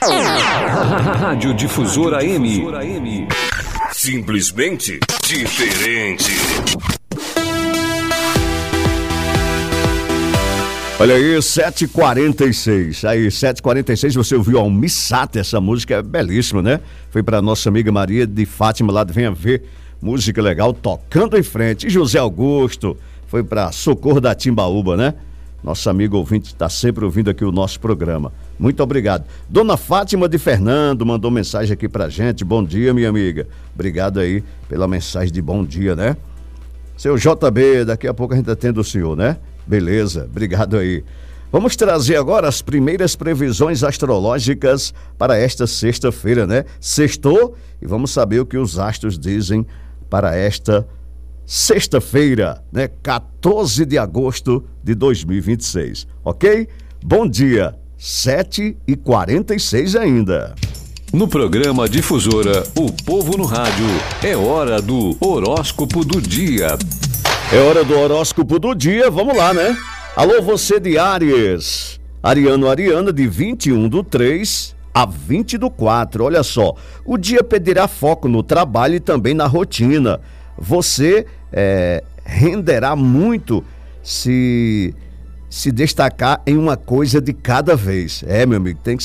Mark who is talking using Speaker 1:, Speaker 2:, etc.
Speaker 1: Rádio Difusora AM. Simplesmente diferente.
Speaker 2: Olha aí, 7h46. Aí, 7h46, você ouviu Almissata, essa música é belíssima, né? Foi para nossa amiga Maria de Fátima, lá de Venha Ver, música legal, tocando em frente. E José Augusto, foi para Socorro da Timbaúba, né? Nosso amigo ouvinte está sempre ouvindo aqui o nosso programa. Muito obrigado. Dona Fátima de Fernando mandou mensagem aqui pra gente. Bom dia, minha amiga. Obrigado aí pela mensagem de bom dia, né? Seu JB, daqui a pouco a gente atende o senhor, né? Beleza, obrigado aí. Vamos trazer agora as primeiras previsões astrológicas para esta sexta-feira, né? Sextou e vamos saber o que os astros dizem para esta sexta-feira, né? 14 de agosto de 2026, ok? Bom dia, 7h46 ainda.
Speaker 1: No programa Difusora, o povo no rádio, é hora do horóscopo do dia.
Speaker 2: É hora do horóscopo do dia, vamos lá, né? Alô, você de Áries, Ariano, Ariana, de 21/3 a 20/4, olha só, o dia pedirá foco no trabalho e também na rotina. Você renderá muito se destacar em uma coisa de cada vez. Meu amigo, tem que